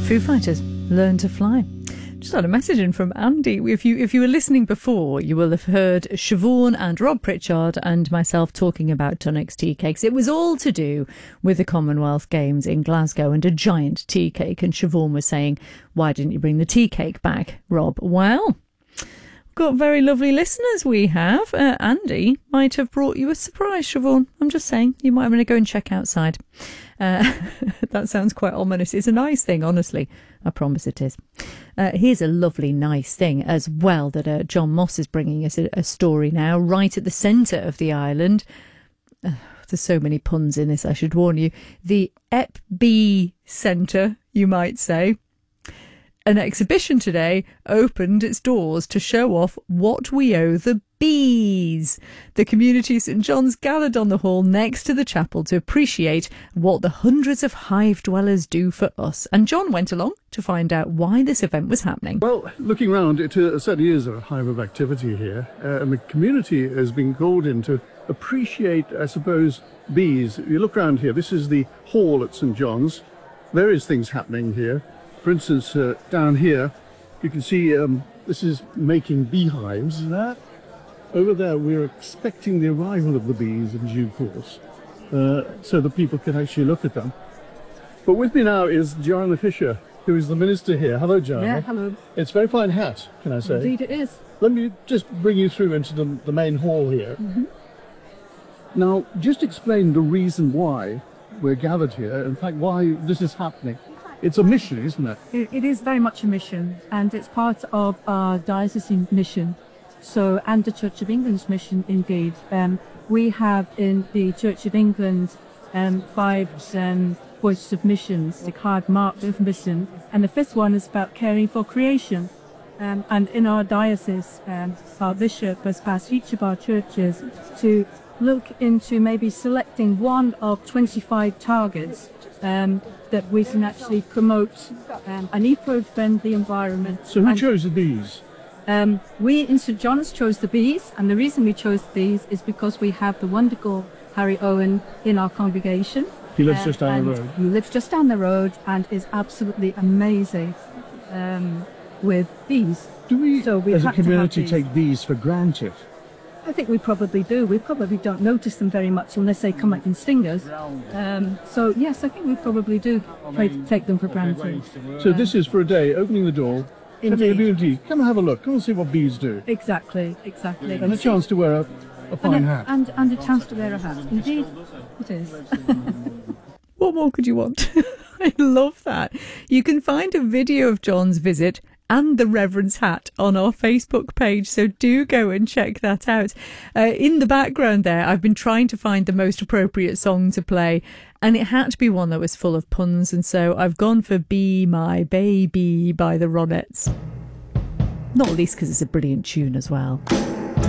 Foo Fighters, Learn to Fly. Just had a message in from Andy. If you were listening before, you will have heard Siobhan and Rob Pritchard and myself talking about Tunnock's tea cakes. It was all to do with the Commonwealth Games in Glasgow and a giant tea cake. And Siobhan was saying, why didn't you bring the tea cake back, Rob? Well, got very lovely listeners we have. Andy might have brought you a surprise, Siobhan. I'm just saying, you might want to go and check outside. That sounds quite ominous. It's a nice thing, honestly. I promise it is. Here's a lovely, nice thing as well that John Moss is bringing us a story now, right at the centre of the island. There's so many puns in this, I should warn you. The Ep-Bee Centre, you might say. An exhibition today opened its doors to show off what we owe the bees. The community of St John's gathered on the hall next to the chapel to appreciate what the hundreds of hive dwellers do for us. And John went along to find out why this event was happening. Well, looking around, it certainly is a hive of activity here. And the community has been called in to appreciate, I suppose, bees. You look around here, this is the hall at St John's. Various things happening here. For instance, down here, you can see this is making beehives. Over there, we're expecting the arrival of the bees in due course, so that people can actually look at them. But with me now is Joanna Fisher, who is the minister here. Hello, Joanna. Yeah, hello. It's a very fine hat, can I say? Indeed it is. Let me just bring you through into the main hall here. Mm-hmm. Now, just explain the reason why we're gathered here, in fact, why this is happening. It's a mission, isn't it? It is very much a mission, and it's part of our diocesan mission. So, and the Church of England's mission, indeed. We have in the Church of England 5 voices of missions, the card marked of mission, and the 5th one is about caring for creation. And in our diocese, our bishop has asked each of our churches to look into maybe selecting one of 25 targets that we can actually promote an eco-friendly environment. So who chose the bees? We in St John's chose the bees, and the reason we chose these is because we have the wonderful Harry Owen in our congregation. He lives just down the road. He lives just down the road and is absolutely amazing with bees. Do we, so we as a community, bees. take bees for granted? I think we probably do. We probably don't notice them very much unless they come out and sting us. So yes, I think we probably do take them for granted. So this is for a day, opening the door. Indeed. Come and have a look. Come and see what bees do. Exactly. And a chance to wear a fine hat. And a chance to wear a hat. Indeed, it is. What more could you want? I love that. You can find a video of John's visit and the Reverend's hat on our Facebook page, so do go and check that out. In the background there, I've been trying to find the most appropriate song to play, and it had to be one that was full of puns, and so I've gone for Be My Baby by the Ronettes. Not least because it's a brilliant tune as well.